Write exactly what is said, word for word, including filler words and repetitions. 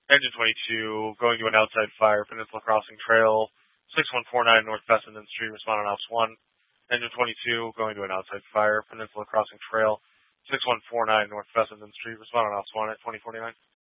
Engine twenty-two, going to an outside fire, Peninsula Crossing Trail, six one four nine North Fessenden Street, respond on Ops one. Engine twenty-two, going to an outside fire, Peninsula Crossing Trail, six one four nine North Fessenden Street, respond on Ops one at twenty forty-nine.